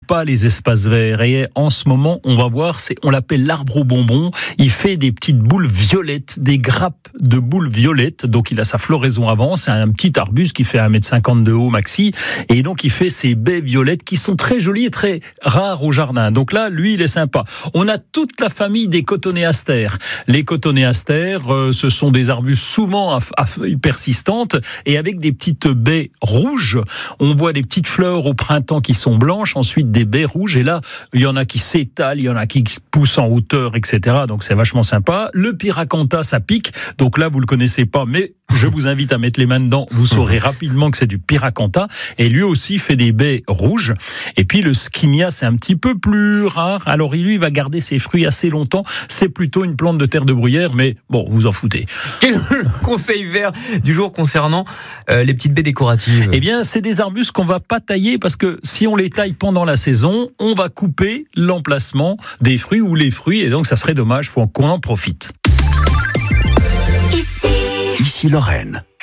pas les espaces verts. Et en ce moment, on va voir, on l'appelle l'arbre aux bonbons. Il fait des petites boules violettes, des grappes de boules violettes. Donc il a sa floraison avant. C'est un petit arbuste qui fait 1,50 m de haut maxi. Et donc il fait ces baies violettes qui sont très jolies et très rares au jardin. Donc là, lui, il est sympa. On a toute la famille des cotonéastères. Les cotonéastères, ce sont des arbustes souvent à feuilles persistantes et avec des petites baies rouges. On voit des petites fleurs au printemps qui sont blanches, ensuite des baies rouges. Et là, il y en a qui s'étalent, il y en a qui poussent en hauteur, etc. Donc c'est vachement sympa. Le pyracantha, ça pique. Donc là, vous le connaissez pas, mais je vous invite à mettre les mains dedans. Vous saurez rapidement que c'est du pyracantha. Et lui aussi fait des baies rouges. Et puis le skimia, c'est un petit peu plus rare. Alors lui, il va garder ses fruits assez longtemps. C'est plutôt une plante de terre de bruyère, mais bon, vous en foutez. Quel est le conseil vert du jour concernant les petites baies décoratives? Eh bien, c'est des arbustes qu'on va pas tailler parce que si on les taille pendant la saison, on va couper l'emplacement des fruits ou les fruits et donc ça serait dommage, faut qu'on en profite. Ici Lorraine.